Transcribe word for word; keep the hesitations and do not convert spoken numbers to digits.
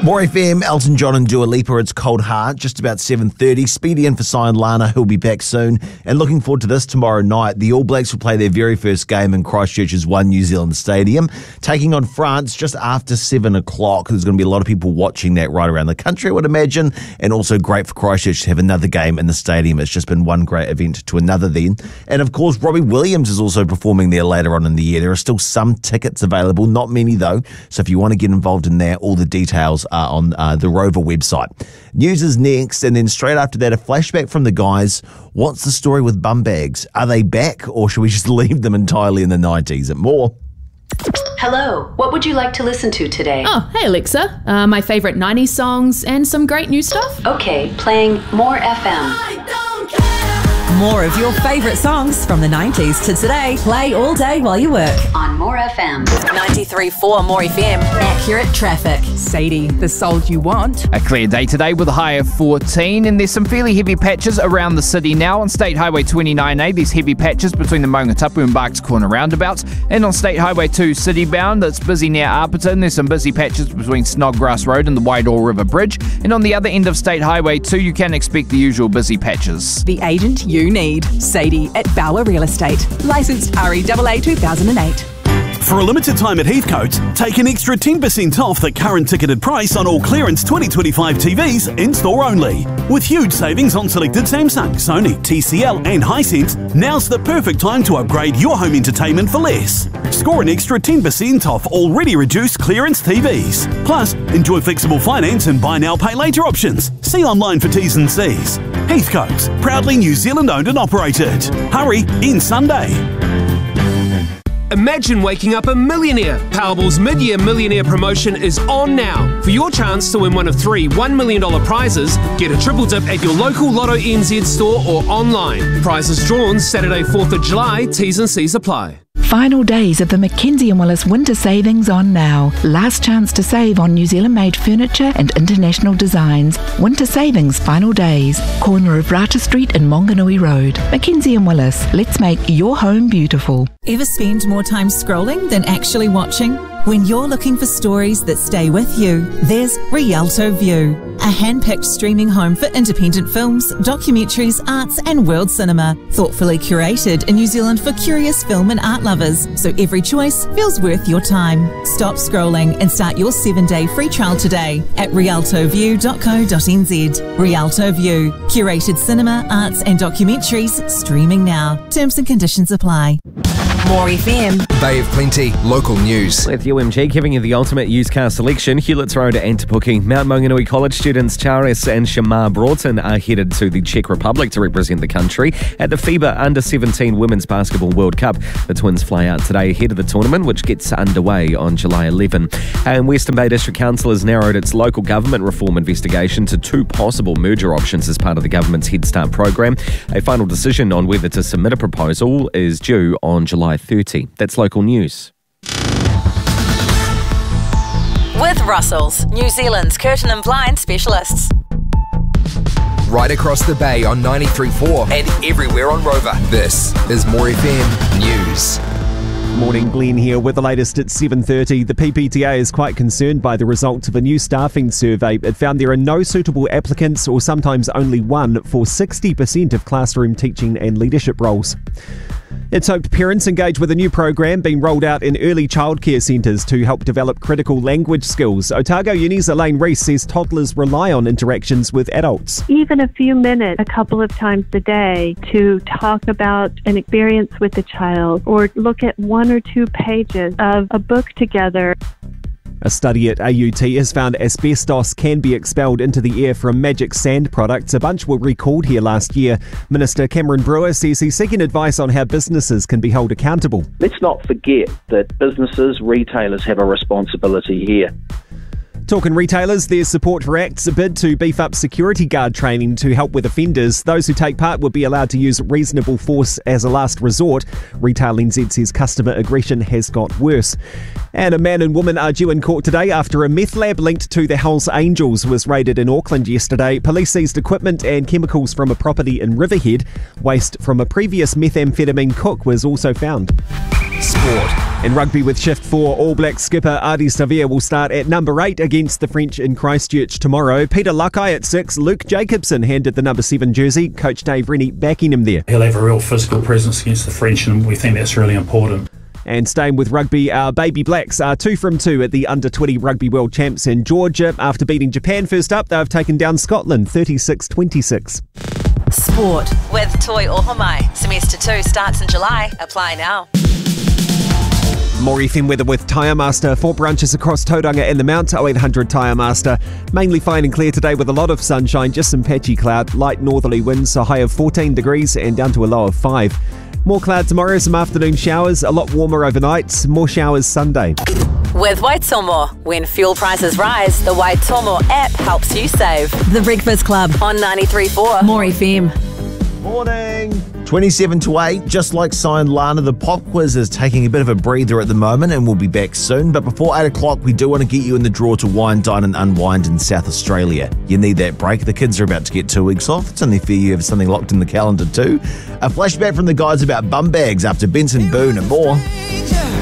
More F M, Elton John and Dua Lipa, It's Cold Heart, just about seven thirty. Speedy in for Sion Lana, who'll be back soon. And looking forward to this tomorrow night. The All Blacks will play their very first game in Christchurch's One New Zealand Stadium, taking on France just after seven o'clock. There's going to be a lot of people watching that right around the country, I would imagine. And also great for Christchurch to have another game in the stadium. It's just been one great event to another then. And of course, Robbie Williams is also performing there later on in the year. There are still some tickets available, not many though. So if you want to get involved in that, all the details are on uh, the Rover website. News is next, and then straight after that, a flashback from the guys. What's the story with bum bags? Are they back, or should we just leave them entirely in the nineties? And more. Hello, what would you like to listen to today? Oh, hey Alexa, uh, my favourite nineties songs and some great new stuff. Okay, playing More F M. More of your favourite songs from the nineties to today. Play all day while you work. On More F M. ninety-three point four More F M. Accurate traffic. Sadie, the sold you want. A clear day today with a high of fourteen, and there's some fairly heavy patches around the city now. On State Highway twenty-nine A, there's heavy patches between the Maungatapu and Barks Corner roundabouts. And on State Highway two citybound, it's busy near Arperton. There's some busy patches between Snodgrass Road and the Wairau River Bridge. And on the other end of State Highway two, you can expect the usual busy patches. The agent you need. Sadie at Bauer Real Estate. Licensed R E A A two thousand eight. For a limited time at Heathcote, take an extra ten percent off the current ticketed price on all clearance twenty twenty-five T Vs in-store only. With huge savings on selected Samsung, Sony, T C L and Hisense, now's the perfect time to upgrade your home entertainment for less. Score an extra ten percent off already reduced clearance T Vs. Plus, enjoy flexible finance and buy now, pay later options. See online for T's and C's. Heathcote, proudly New Zealand owned and operated. Hurry, in Sunday. Imagine waking up a millionaire. Powerball's mid-year millionaire promotion is on now. For your chance to win one of three one million dollars prizes, get a triple dip at your local Lotto N Z store or online. Prizes drawn Saturday fourth of July, T's and C's apply. Final days of the Mackenzie and Willis Winter Savings on now. Last chance to save on New Zealand-made furniture and international designs. Winter Savings final days. Corner of Rata Street and Monganui Road. Mackenzie and Willis. Let's make your home beautiful. Ever spend more time scrolling than actually watching? When you're looking for stories that stay with you, there's Rialto View, a hand-picked streaming home for independent films, documentaries, arts and world cinema. Thoughtfully curated in New Zealand for curious film and art lovers, so every choice feels worth your time. Stop scrolling and start your seven-day free trial today at rialto view dot co dot n z. Rialto View, curated cinema, arts and documentaries streaming now. Terms and conditions apply. More F M. Bay of Plenty, local news. With U M G giving you the ultimate used car selection, Hewletts Road at Antipuki. Mount Maunganui College students Charis and Shamar Broughton are headed to the Czech Republic to represent the country at the FIBA Under seventeen Women's Basketball World Cup. The twins fly out today ahead of the tournament, which gets underway on July eleventh. And Western Bay District Council has narrowed its local government reform investigation to two possible merger options as part of the government's Head Start program. A final decision on whether to submit a proposal is due on July thirtieth. That's local news. With Russells, New Zealand's curtain and blind specialists. Right across the bay on ninety-three point four and everywhere on Rover. This is More F M News. Morning, Glenn here with the latest at seven thirty. The P P T A is quite concerned by the results of a new staffing survey. It found there are no suitable applicants, or sometimes only one, for sixty percent of classroom teaching and leadership roles. It's hoped parents engage with a new program being rolled out in early childcare centres to help develop critical language skills. Otago Uni's Elaine Rees says toddlers rely on interactions with adults. Even a few minutes, a couple of times a day, to talk about an experience with the child or look at one or two pages of a book together. A study at A U T has found asbestos can be expelled into the air from Magic Sand products. A bunch were recalled here last year. Minister Cameron Brewer says he's seeking advice on how businesses can be held accountable. Let's not forget that businesses, retailers have a responsibility here. Talking retailers, there's support for ACT's bid to beef up security guard training to help with offenders. Those who take part would be allowed to use reasonable force as a last resort. Retail N Z says customer aggression has got worse. And a man and woman are due in court today after a meth lab linked to the Hells Angels was raided in Auckland yesterday. Police seized equipment and chemicals from a property in Riverhead. Waste from a previous methamphetamine cook was also found. Sport. In rugby with Shift four, All Blacks skipper Ardie Savea will start at number eight against the French in Christchurch tomorrow. Peter Luckeye at six, Luke Jacobson handed the number seven jersey. Coach Dave Rennie backing him there. He'll have a real physical presence against the French, and we think that's really important. And staying with rugby, our Baby Blacks are two from two at the under twenty Rugby World Champs in Georgia. After beating Japan first up, they've taken down Scotland thirty-six twenty-six. Sport with Toi Ohomai. Semester two starts in July. Apply now. More F M weather with Tyre Master. Four branches across Tauranga and the Mount. oh eight hundred Tyre Master. Mainly fine and clear today with a lot of sunshine, just some patchy cloud. Light northerly winds, a high of fourteen degrees and down to a low of five. More cloud tomorrow, some afternoon showers, a lot warmer overnight, more showers Sunday. With Waitomo, when fuel prices rise, the Waitomo app helps you save. The Breakfast Club on ninety-three point four. More F M. Morning. twenty-seven to eight, just like signed Lana, the pop quiz is taking a bit of a breather at the moment and we'll be back soon. But before eight o'clock, we do want to get you in the draw to wine, dine and unwind in South Australia. You need that break. The kids are about to get two weeks off. It's only fair you have something locked in the calendar too. A flashback from the guys about bum bags after Benson Boone and more.